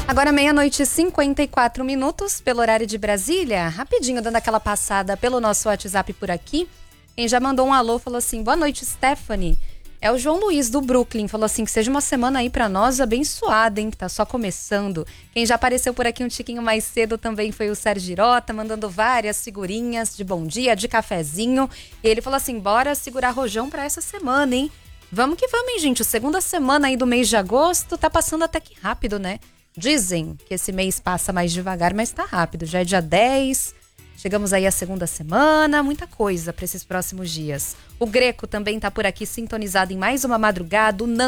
Agora 00:54 pelo horário de Brasília. Rapidinho, dando aquela passada pelo nosso WhatsApp por aqui. Quem já mandou um alô falou assim: boa noite, Stephanie. É o João Luiz do Brooklyn. Falou assim, que seja uma semana aí pra nós abençoada, hein? Que tá só começando. Quem já apareceu por aqui um tiquinho mais cedo também foi o Sérgio Girota, mandando várias figurinhas de bom dia, de cafezinho. E ele falou assim, bora segurar rojão pra essa semana, hein? Vamos que vamos, hein, gente? A segunda semana aí do mês de agosto tá passando até que rápido, né? Dizem que esse mês passa mais devagar, mas tá rápido. Já é dia 10, chegamos aí à segunda semana, muita coisa para esses próximos dias. O Greco também tá por aqui sintonizado em mais uma madrugada. O